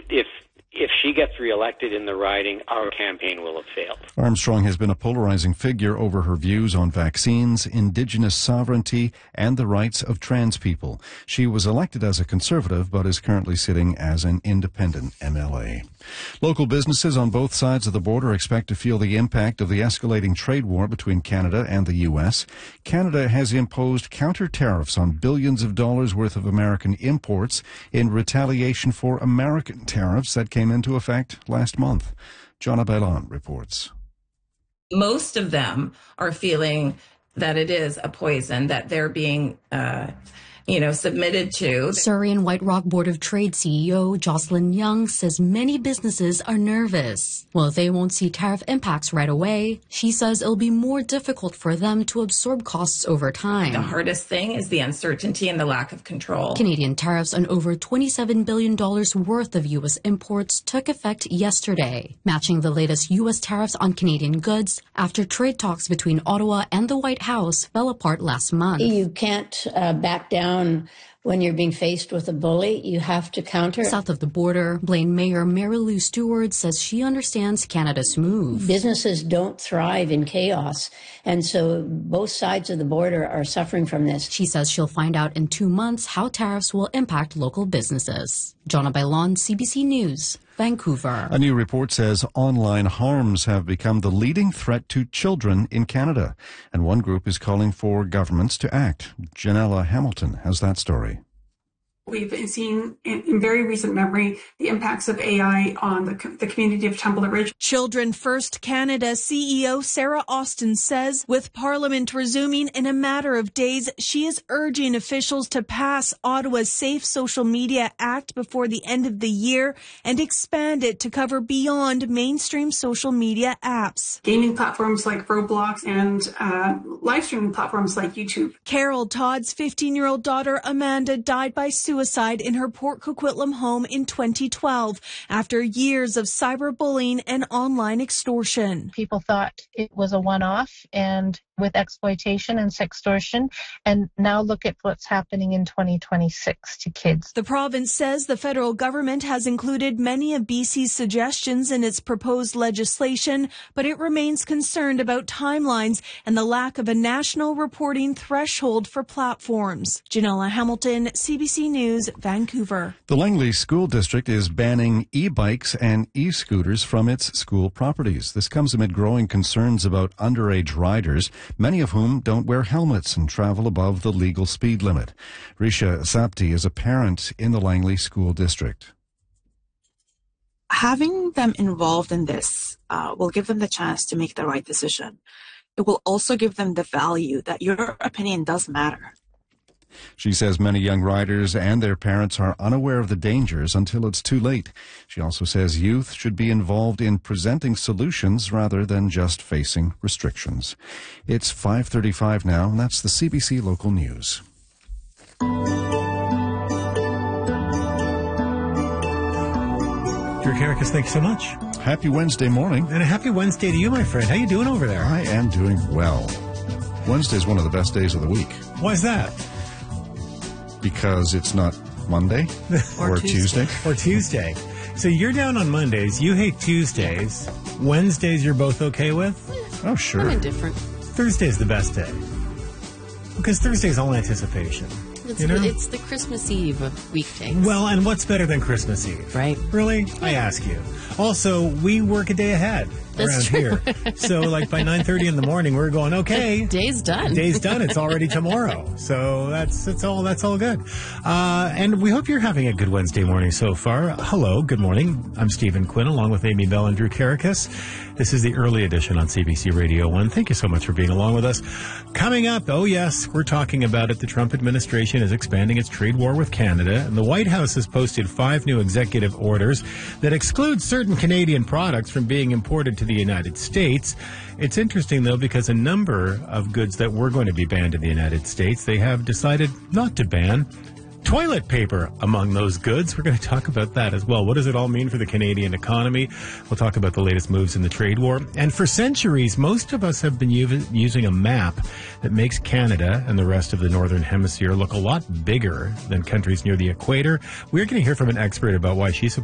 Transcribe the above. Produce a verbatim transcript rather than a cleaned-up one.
if if she gets reelected in the riding, our campaign will have failed. Armstrong has been a polarizing figure over her views on vaccines, Indigenous sovereignty, and the rights of trans people. She was elected as a Conservative, but is currently sitting as an independent M L A. Local businesses on both sides of the border expect to feel the impact of the escalating trade war between Canada and the U S. Canada has imposed counter tariffs on billions of dollars worth of American imports in retaliation for American tariffs that came into effect last month. Jonna Bailon reports. Most of them are feeling that it is a poison, that they're being uh, you know, submitted to. Surrey and White Rock Board of Trade C E O Jocelyn Young says many businesses are nervous. While they won't see tariff impacts right away, she says it'll be more difficult for them to absorb costs over time. The hardest thing is the uncertainty and the lack of control. Canadian tariffs on over twenty-seven billion dollars worth of U S imports took effect yesterday, matching the latest U S tariffs on Canadian goods after trade talks between Ottawa and the White House fell apart last month. You can't uh, back down when you're being faced with a bully. You have to counter. South of the border, Blaine Mayor Mary Lou Stewart says she understands Canada's move. Businesses don't thrive in chaos, and so both sides of the border are suffering from this. She says she'll find out in two months how tariffs will impact local businesses. Jonna Bailon, C B C News, Vancouver. A new report says online harms have become the leading threat to children in Canada, and one group is calling for governments to act. Janella Hamilton has that story. We've seen in, in very recent memory the impacts of A I on the, the community of Tumbler Ridge. Children First Canada C E O Sarah Austin says with Parliament resuming in a matter of days, she is urging officials to pass Ottawa's Safe Social Media Act before the end of the year and expand it to cover beyond mainstream social media apps. Gaming platforms like Roblox and uh, live streaming platforms like YouTube. Carol Todd's fifteen-year-old daughter Amanda died by suicide. Suicide in her Port Coquitlam home in twenty twelve after years of cyberbullying and online extortion. People thought it was a one-off and with exploitation and sextortion, and now look at what's happening in twenty twenty-six to kids. The province says the federal government has included many of B C's suggestions in its proposed legislation, but it remains concerned about timelines and the lack of a national reporting threshold for platforms. Janella Hamilton, C B C News, Vancouver. The Langley School District is banning e-bikes and e-scooters from its school properties. This comes amid growing concerns about underage riders, many of whom don't wear helmets and travel above the legal speed limit. Risha Sapti is a parent in the Langley School District. Having them involved in this uh, will give them the chance to make the right decision. It will also give them the value that your opinion does matter. She says many young riders and their parents are unaware of the dangers until it's too late. She also says youth should be involved in presenting solutions rather than just facing restrictions. It's five thirty-five now, and that's the C B C Local News. Drew Karakis, thanks so much. Happy Wednesday morning. And a happy Wednesday to you, my friend. How you doing over there? I am doing well. Wednesday is one of the best days of the week. Why is that? Because it's not Monday or, or Tuesday. Tuesday. Or Tuesday. So you're down on Mondays. You hate Tuesdays. Wednesdays you're both okay with? Oh, sure. I'm indifferent. Thursday's the best day. Because Thursday's all anticipation. It's, you know? it's the Christmas Eve of weekdays. Well, and what's better than Christmas Eve? Right. Really? I ask you. Also, we work a day ahead That's around true. here. So, like, by nine thirty in the morning, we're going, okay. Day's done. Day's done. It's already tomorrow. So that's that's all that's all good. Uh, and we hope you're having a good Wednesday morning so far. Hello, good morning. I'm Stephen Quinn, along with Amy Bell and Drew Karakis. This is the early edition on C B C Radio one. Thank you so much for being along with us. Coming up, oh yes, we're talking about it. The Trump administration is expanding its trade war with Canada, and the White House has posted five new executive orders that exclude certain Canadian products from being imported to the United States. It's interesting, though, because a number of goods that were going to be banned in the United States, they have decided not to ban. Toilet paper among those goods. We're going to talk about that as well. What does it all mean for the Canadian economy? We'll talk about the latest moves in the trade war. And for centuries, most of us have been u- using a map that makes Canada and the rest of the Northern Hemisphere look a lot bigger than countries near the equator. We're going to hear from an expert about why she supports